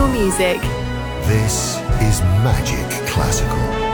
music. This is Magic Classical.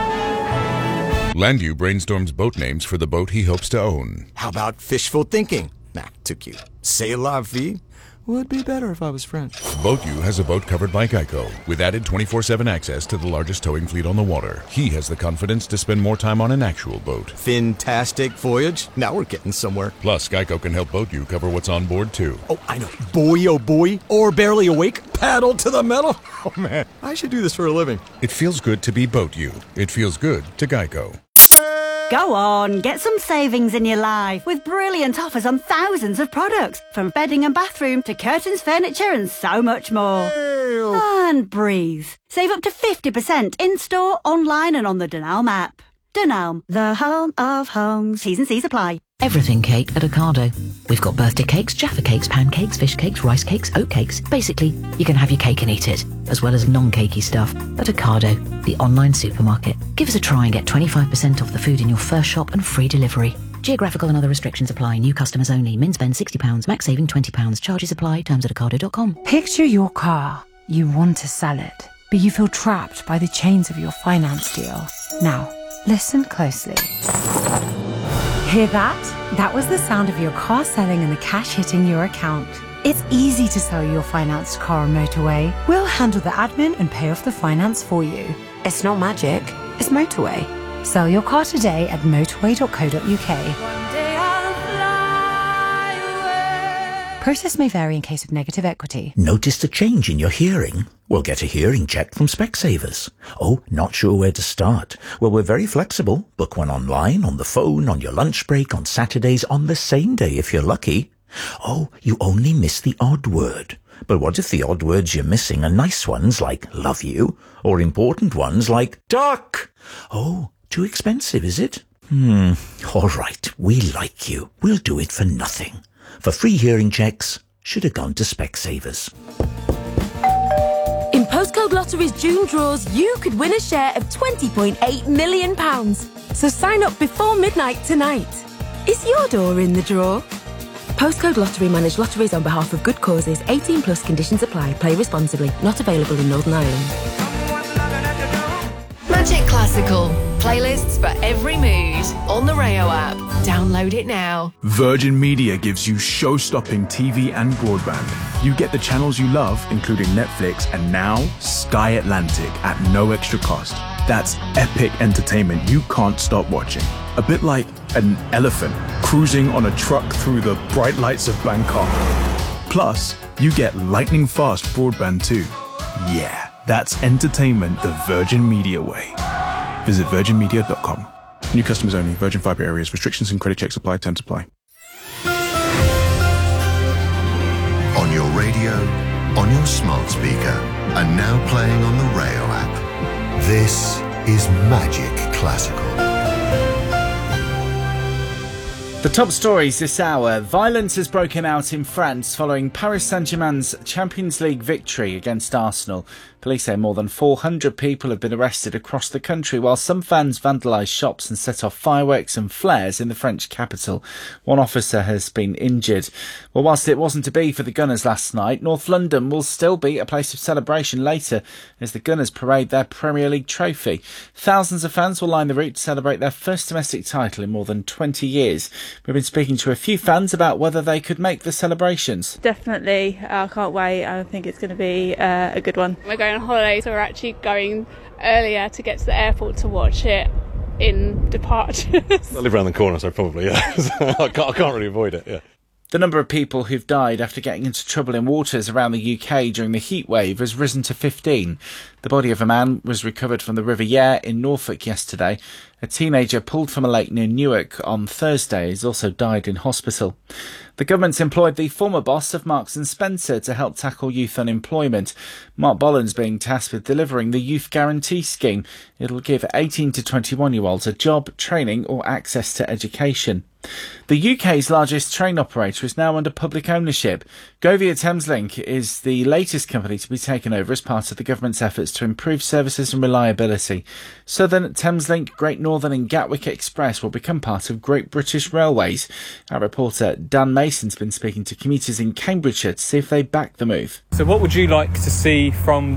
Landu brainstorms boat names for the boat he hopes to own. How about fishful thinking? Nah, too cute. C'est la vie would be better if I was French. BoatU has a boat covered by Geico, with added 24/7 access to the largest towing fleet on the water. He has the confidence to spend more time on an actual boat. Fantastic voyage. Now we're getting somewhere. Plus, Geico can help BoatU cover what's on board, too. Oh, I know. Boy, oh boy. Or barely awake. Paddle to the metal. Oh, man. I should do this for a living. It feels good to be BoatU. It feels good to Geico. Go on, get some savings in your life with brilliant offers on thousands of products, from bedding and bathroom to curtains, furniture and so much more. And breathe. Save up to 50% in-store, online and on the Dunelm app. Dunelm, the home of homes. T's and C's apply. Everything cake at Ocado. We've got birthday cakes, Jaffa cakes, pancakes, fish cakes, rice cakes, oat cakes. Basically, you can have your cake and eat it, as well as non-cakey stuff. At Ocado, the online supermarket. Give us a try and get 25% off the food in your first shop and free delivery. Geographical and other restrictions apply. New customers only. Min spend £60. Max saving £20. Charges apply. Terms at ocado.com. Picture your car. You want to sell it, but you feel trapped by the chains of your finance deal. Now, listen closely. Hear that? That was the sound of your car selling and the cash hitting your account. It's easy to sell your financed car on Motorway. We'll handle the admin and pay off the finance for you. It's not magic, it's Motorway. Sell your car today at motorway.co.uk. Process may vary in case of negative equity. Noticed a change in your hearing? Well, get a hearing check from Specsavers. Oh, not sure where to start? Well, we're very flexible. Book one online, on the phone, on your lunch break, on Saturdays, on the same day if you're lucky. Oh, you only miss the odd word. But what if the odd words you're missing are nice ones like love you, or important ones like duck? Oh, too expensive, is it? All right, we like you. We'll do it for nothing. For free hearing checks, should have gone to Specsavers. In Postcode Lottery's June draws, you could win a share of £20.8 million. So sign up before midnight tonight. Is your door in the draw? Postcode Lottery manage lotteries on behalf of good causes. 18 plus conditions apply. Play responsibly. Not available in Northern Ireland. Magic Classical. Playlists for every mood. On the Rayo app. Download it now. Virgin Media gives you show-stopping TV and broadband. You get the channels you love, including Netflix and now Sky Atlantic at no extra cost. That's epic entertainment you can't stop watching. A bit like an elephant cruising on a truck through the bright lights of Bangkok. Plus, you get lightning fast broadband too. Yeah, that's entertainment the Virgin Media way. Visit virginmedia.com. New customers only. Virgin Fibre areas. Restrictions and credit checks apply. Terms apply. On your radio, on your smart speaker, and now playing on the Rayo app. This is Magic Classical. The top stories this hour. Violence has broken out in France following Paris Saint-Germain's Champions League victory against Arsenal. Police say more than 400 people have been arrested across the country, while some fans vandalised shops and set off fireworks and flares in the French capital. One officer has been injured. Well, whilst it wasn't to be for the Gunners last night, North London will still be a place of celebration later as the Gunners parade their Premier League trophy. Thousands of fans will line the route to celebrate their first domestic title in more than 20 years. We've been speaking to a few fans about whether they could make the celebrations. Definitely, I can't wait. I think it's going to be a good one. We're going on holiday, so we're actually going earlier to get to the airport to watch it in departures. I live around the corner, so probably, yeah. I can't really avoid it, yeah. The number of people who've died after getting into trouble in waters around the UK during the heat wave has risen to 15. The body of a man was recovered from the River Yare in Norfolk yesterday. A teenager pulled from a lake near Newark on Thursday has also died in hospital. The government's employed the former boss of Marks & Spencer to help tackle youth unemployment. Mark Bolland's being tasked with delivering the Youth Guarantee Scheme. It'll give 18 to 21-year-olds a job, training or access to education. The UK's largest train operator is now under public ownership. Govia Thameslink is the latest company to be taken over as part of the government's efforts to improve services and reliability. Southern, Thameslink, Great Northern and Gatwick Express will become part of Great British Railways. Our reporter Dan Mason's been speaking to commuters in Cambridgeshire to see if they back the move. So what would you like to see from